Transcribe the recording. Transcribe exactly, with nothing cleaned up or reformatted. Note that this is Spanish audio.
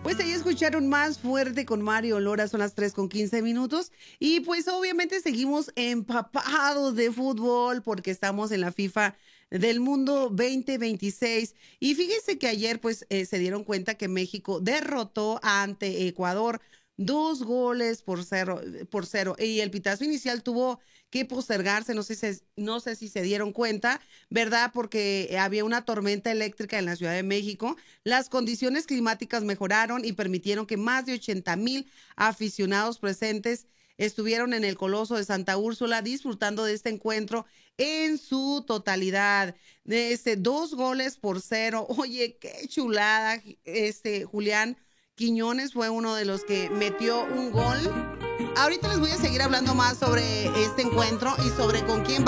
Pues ahí escucharon Más Fuerte con Mario Lora, son las tres con quince minutos. Y pues obviamente seguimos empapados de fútbol porque estamos en la FIFA del Mundo veinte veintiséis. Y fíjense que ayer pues eh, se dieron cuenta que México derrotó ante Ecuador dos goles por cero, por cero. Y el pitazo inicial tuvo que postergarse, no sé, si, no sé si se dieron cuenta, ¿verdad? Porque había una tormenta eléctrica en la Ciudad de México. Las condiciones climáticas mejoraron y permitieron que más de ochenta mil aficionados presentes estuvieron en el Coloso de Santa Úrsula disfrutando de este encuentro en su totalidad. De este, dos goles por cero. Oye, qué chulada. Este, Julián Quiñones fue uno de los que metió un gol. Ahorita les voy a seguir hablando más sobre este encuentro y sobre con quién